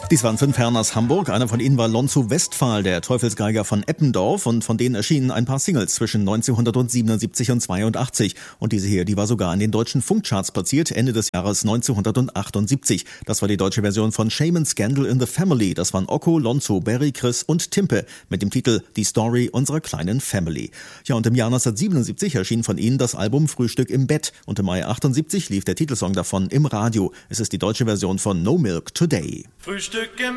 Dies waren 5 Herren aus Hamburg. Einer von ihnen war Lonzo Westphal, der Teufelsgeiger von Eppendorf. Und von denen erschienen ein paar Singles zwischen 1977 und 82. Und diese hier, die war sogar in den deutschen Funkcharts platziert, Ende des Jahres 1978. Das war die deutsche Version von Shame and Scandal in the Family. Das waren Okko, Lonzo, Barry, Chris und Timpe mit dem Titel Die Story unserer kleinen Family. Ja, und im Jahr 1977 erschien von ihnen das Album Frühstück im Bett. Und im Mai 78 lief der Titelsong davon im Radio. Es ist die deutsche Version von No Milk Today. Frühstück im